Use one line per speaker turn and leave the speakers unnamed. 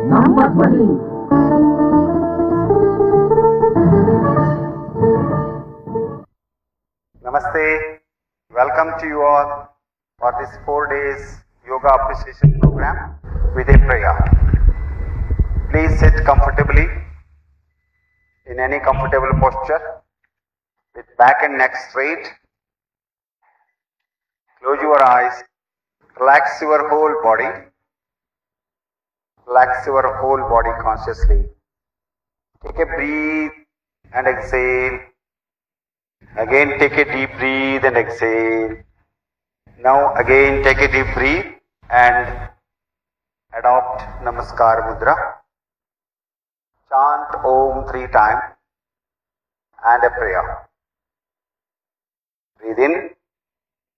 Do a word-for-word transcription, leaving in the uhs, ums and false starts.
Number twenty.
Namaste. Welcome to you all for this four days yoga appreciation program with a prayer. Please sit comfortably in any comfortable posture with back and neck straight. Close your eyes. Relax your whole body. Relax your whole body consciously. Take a breathe and exhale. Again take a deep breath and exhale. Now again take a deep breath and adopt Namaskar Mudra. Chant Om three times and a prayer. Breathe in.